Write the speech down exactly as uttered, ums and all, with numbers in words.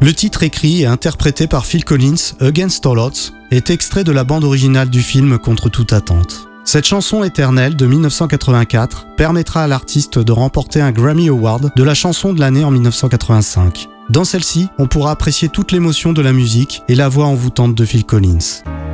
Le titre écrit et interprété par Phil Collins, Against All Odds, est extrait de la bande originale du film Contre toute attente. Cette chanson éternelle de dix-neuf cent quatre-vingt-quatre permettra à l'artiste de remporter un Grammy Award de la chanson de l'année en dix-neuf cent quatre-vingt-cinq. Dans celle-ci, on pourra apprécier toute l'émotion de la musique et la voix envoûtante de Phil Collins.